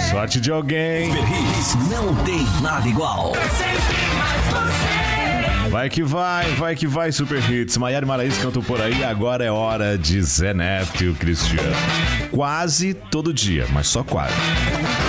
Sorte de alguém. Super Hits não tem nada igual. Vai que vai, Super Hits. Maiara e Maraísa cantam por aí. Agora é hora de Zé Neto e o Cristiano. Quase todo dia, mas só quase.